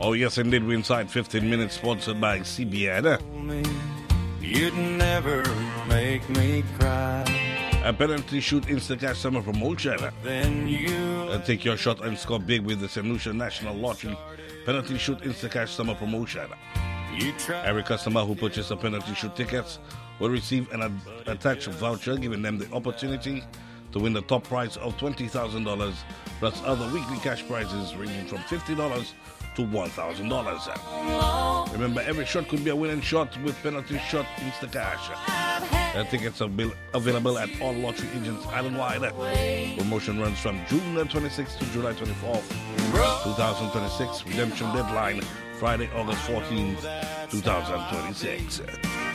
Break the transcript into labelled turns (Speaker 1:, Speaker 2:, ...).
Speaker 1: Oh, yes, indeed. We're inside 15 minutes, sponsored by CBN.
Speaker 2: You'd never make me cry.
Speaker 1: A penalty shoot Instacash summer promotion.
Speaker 2: Then you
Speaker 1: Take your shot and score big with the St. Lucia National Lottery penalty shoot Instacash summer promotion.
Speaker 2: try.
Speaker 1: Every customer who purchases a penalty shoot tickets will receive an attached voucher, giving them the opportunity to win the top prize of $20,000 plus other weekly cash prizes ranging from $50 to $1,000. Remember, every shot could be a winning shot with penalty shot Instacash. Tickets are available at all lottery agents island-wide. Promotion runs from June 26th to July 24th, 2026. Redemption deadline Friday, August 14th, 2026.